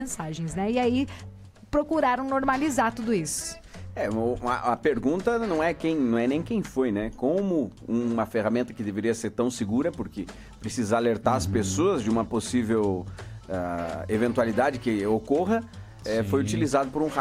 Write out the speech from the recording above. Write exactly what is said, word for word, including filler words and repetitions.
mensagens, né? E aí procuraram normalizar tudo isso. É, a, a pergunta não é quem, não é nem quem foi, né? Como uma ferramenta que deveria ser tão segura, porque precisa alertar as pessoas de uma possível uh, eventualidade que ocorra, é, foi utilizado por um